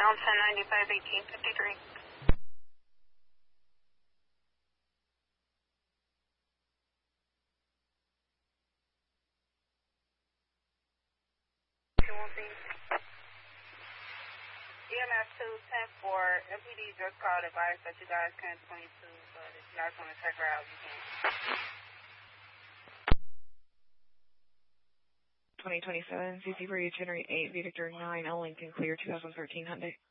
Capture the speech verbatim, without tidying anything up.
ground ten ninety-five eighteen fifty-three. E M S two ten four, M P D just called advice that you guys can twenty-two, but if you guys want to check her out, you can. twenty twenty-seven, C C for you, Generate eight, Victor nine, L Lincoln Clear, two thousand thirteen Hyundai.